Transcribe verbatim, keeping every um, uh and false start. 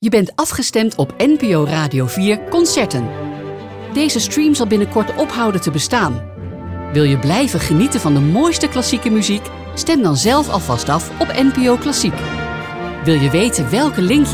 Je bent afgestemd op N P O Radio vier Concerten. Deze stream zal binnenkort ophouden te bestaan. Wil je blijven genieten van de mooiste klassieke muziek? Stem dan zelf alvast af op N P O Klassiek. Wil je weten welke link